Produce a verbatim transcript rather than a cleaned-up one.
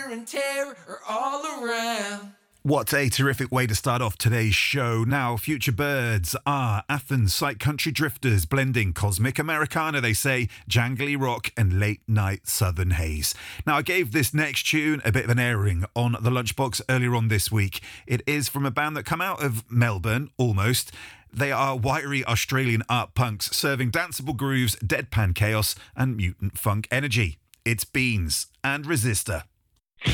wear and tear are all around. What a terrific way to start off today's show. Now, Future Birds are Athens Sight Country Drifters, blending cosmic Americana, they say, jangly rock and late night southern haze. Now, I gave this next tune a bit of an airing on the Lunchbox earlier on this week. It is from a band that come out of Melbourne, almost. They are wiry Australian art punks serving danceable grooves, deadpan chaos and mutant funk energy. It's Beans and Resistor.